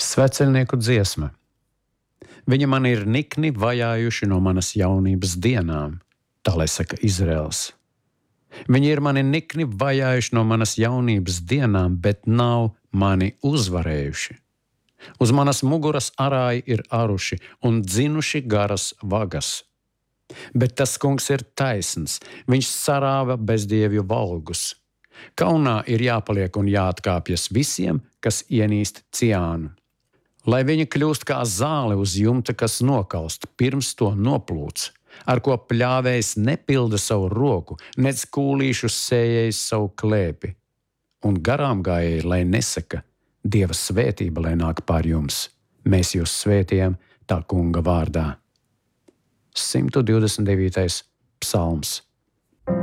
Sveceļnieku dziesma. Viņi man ir nikni vajājuši no manas jaunības dienām, tā lai saka Izraels. Viņi ir mani nikni vajājuši no manas jaunības dienām, bet nav mani uzvarējuši. Uz manas muguras arāji ir aruši un dzinuši garas vagas. Bet tas kungs ir taisns, viņš sarāva bezdievju valgus. Kaunā ir jāpaliek un jāatkāpjas visiem, kas ienīst Ciānu. Lai viņi kļūst kā zāle uz jumta, kas nokalst, pirms to noplūc, ar ko pļāvējs nepilda savu roku, nec kūlīšu sējējs savu klēpi. Un garām gājēji, lai nesaka, Dieva svētība, lai nāk pār jums. Mēs jūs svētījam tā kunga vārdā. 129. psalms.